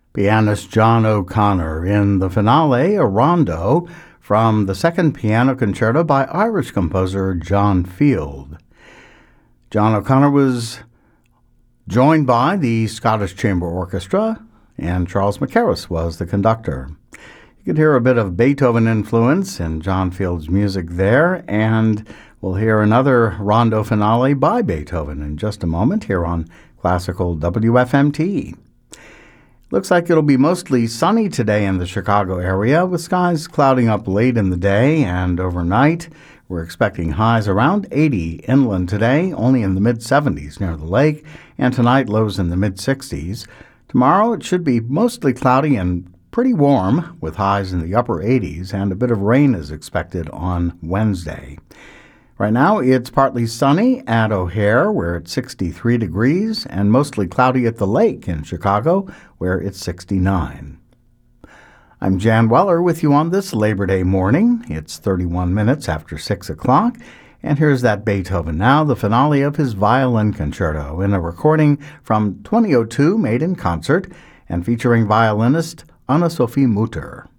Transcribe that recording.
Pianist John O'Connor in the finale, a rondo from the second piano concerto by Irish composer John Field. John O'Connor was joined by the Scottish Chamber Orchestra, and Charles Mackerras was the conductor. You could hear a bit of Beethoven influence in John Field's music there, and we'll hear another rondo finale by Beethoven in just a moment here on Classical WFMT. Looks like it'll be mostly sunny today in the Chicago area, with skies clouding up late in the day and overnight. We're expecting highs around 80 inland today, only in the mid-70s near the lake, and tonight lows in the mid-60s. Tomorrow it should be mostly cloudy and pretty warm, with highs in the upper 80s, and a bit of rain is expected on Wednesday. Right now, it's partly sunny at O'Hare, where it's 63 degrees, and mostly cloudy at the lake in Chicago, where it's 69. I'm Jan Weller with you on this Labor Day morning. It's 31 minutes after 6 o'clock, and here's that Beethoven now, the finale of his violin concerto, in a recording from 2002 made in concert and featuring violinist Anna-Sophie Mutter.